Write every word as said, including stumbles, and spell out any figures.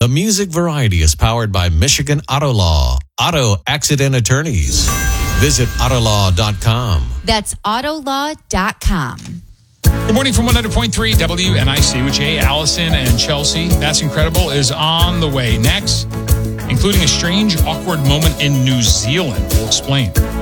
The Music Variety is powered by Michigan Auto Law, Auto Accident Attorneys. Visit autolaw dot com. That's autolaw dot com. Good morning from one hundred point three W N I C with Jay, Allison, and Chelsea. That's Incredible is on the way next, including a strange, awkward moment in New Zealand. We'll explain.